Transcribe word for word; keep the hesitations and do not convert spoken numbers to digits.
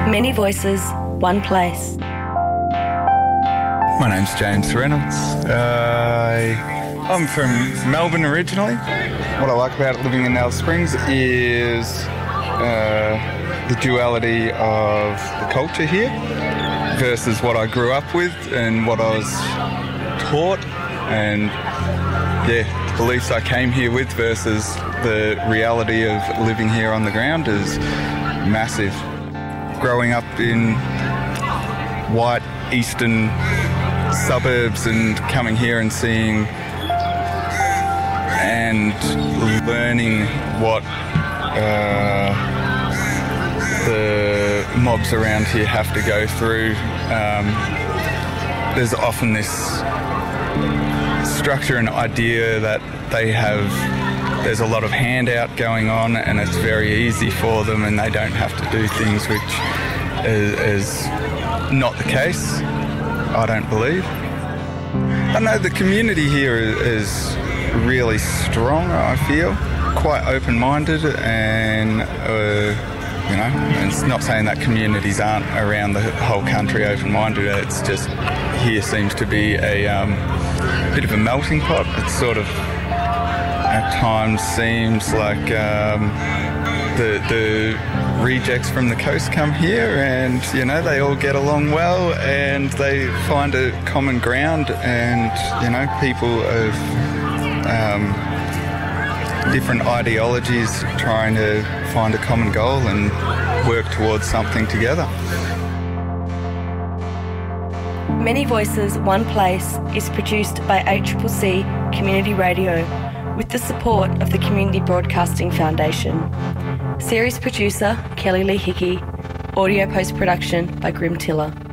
Many voices, one place. My name's James Reynolds. Uh, I'm from Melbourne originally. What I like about living in Alice Springs is uh, the duality of the culture here versus what I grew up with and what I was taught, and yeah, the beliefs I came here with versus the reality of living here on the ground is massive. Growing up in white eastern suburbs and coming here and seeing and learning what uh, the mobs around here have to go through. Um, there's often this structure and idea that they have, there's a lot of handout going on and it's very easy for them and they don't have to do things, which is, is not the case, I don't believe. I know the community here is really strong, I feel, quite open-minded, and uh, you know, it's not saying that communities aren't around the whole country open-minded, it's just here seems to be a um, bit of a melting pot. It sort of at times seems like um, the, the rejects from the coast come here and, you know, they all get along well and they find a common ground, and, you know, people of um, different ideologies trying to find a common goal and work towards something together. Many Voices, One Place is produced by A C C C Community Radio with the support of the Community Broadcasting Foundation. Series producer Kelly Lee Hickey. Audio post-production by Grim Tiller.